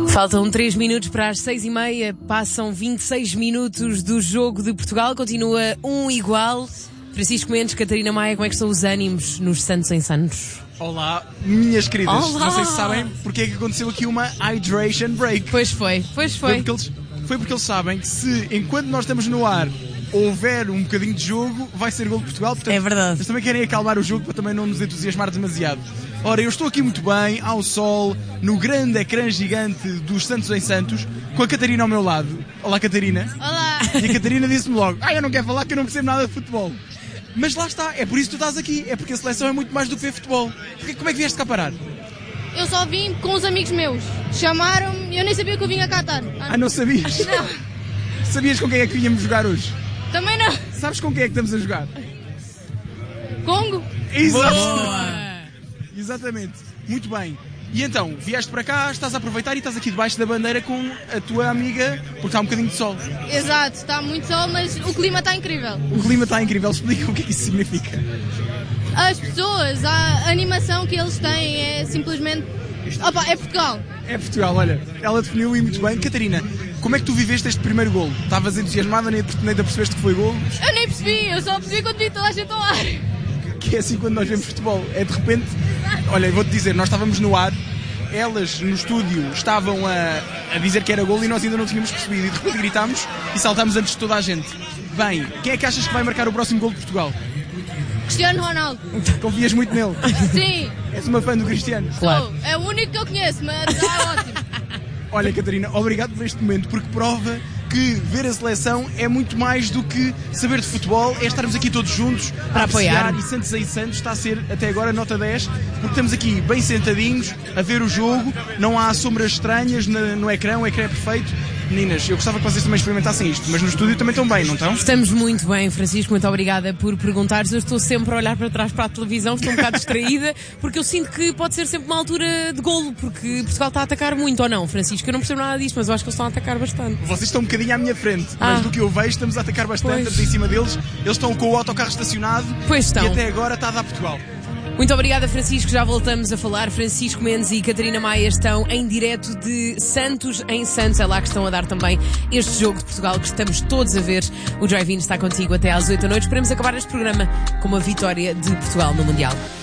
Faltam 3 minutos para as 6h30, passam 26 minutos do jogo de Portugal, continua igual. Francisco Mendes, Catarina Maia, como é que estão os ânimos nos Santos em Santos? Olá, minhas queridas. Olá. Não sei se sabem porque é que aconteceu aqui uma hydration break. Pois foi. Foi porque eles sabem que se, enquanto nós estamos no ar, houver um bocadinho de jogo, vai ser gol de Portugal. Portanto, é verdade. Eles também querem acalmar o jogo para também não nos entusiasmar demasiado. Ora, eu estou aqui muito bem, ao sol, no grande ecrã gigante dos Santos em Santos, com a Catarina ao meu lado. Olá, Catarina. Olá. E a Catarina disse-me logo, eu não quero falar que eu não percebo nada de futebol. Mas lá está, é por isso que tu estás aqui, é porque a seleção é muito mais do que ver futebol. Como é que vieste cá parar? Eu só vim com os amigos meus. Chamaram-me e eu nem sabia que eu vinha cá estar. Não sabias? Não. Sabias com quem é que vinhamos jogar hoje? Também não. Sabes com quem é que estamos a jogar? Congo? Exato. Boa. Exatamente. Muito bem. E então, vieste para cá, estás a aproveitar e estás aqui debaixo da bandeira com a tua amiga, porque está um bocadinho de sol. Exato, está muito sol, mas o clima está incrível. O clima está incrível. Explica o que é que isso significa. As pessoas, a animação que eles têm é simplesmente... Opa, é Portugal. É Portugal, olha. Ela definiu e muito bem. Catarina, como é que tu viveste este primeiro golo? Estavas entusiasmada, nem te percebeste que foi golo? Eu nem percebi, eu só percebi quando vi toda a gente ao ar. Que é assim quando nós vemos futebol. É de repente... Olha, eu vou-te dizer, nós estávamos no ar, elas no estúdio estavam a dizer que era golo e nós ainda não tínhamos percebido. E de repente gritámos e saltámos antes de toda a gente. Bem, quem é que achas que vai marcar o próximo golo de Portugal? Cristiano Ronaldo. Confias muito nele? Sim. És uma fã do Cristiano? Claro. É o único que eu conheço, mas está ótimo. Olha, Catarina, obrigado por este momento, porque prova que ver a seleção é muito mais do que saber de futebol, é estarmos aqui todos juntos Para apoiar. E Santos em Santos está a ser até agora nota 10, porque estamos aqui bem sentadinhos a ver o jogo, não há sombras estranhas no ecrã, o ecrã é perfeito. Meninas, eu gostava que vocês também experimentassem isto, mas no estúdio também estão bem, não estão? Estamos muito bem, Francisco, muito obrigada por perguntares. Eu estou sempre a olhar para trás para a televisão, estou um bocado distraída, porque eu sinto que pode ser sempre uma altura de golo, porque Portugal está a atacar muito, ou não, Francisco? Eu não percebo nada disto, mas eu acho que eles estão a atacar bastante. Vocês estão um bocadinho à minha frente, mas do que eu vejo estamos a atacar bastante, estamos em cima deles, eles estão com o autocarro estacionado. Pois estão. E até agora está a dar Portugal. Muito obrigada, Francisco. Já voltamos a falar. Francisco Mendes e Catarina Maia estão em direto de Santos em Santos. É lá que estão a dar também este jogo de Portugal que estamos todos a ver. O Drive-In está contigo até às 8 da noite. Esperemos acabar este programa com uma vitória de Portugal no Mundial.